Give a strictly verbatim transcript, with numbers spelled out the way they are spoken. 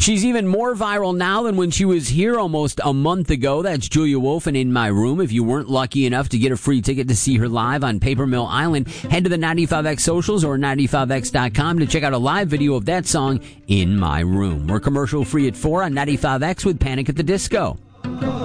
She's even more viral now than when she was here almost a month ago. That's Julia Wolf and In My Room. If you weren't lucky enough to get a free ticket to see her live on Paper Mill Island, head to the ninety-five X socials or ninety-five X dot com to check out a live video of that song, In My Room. We're commercial free at four on ninety-five X with Panic at the Disco.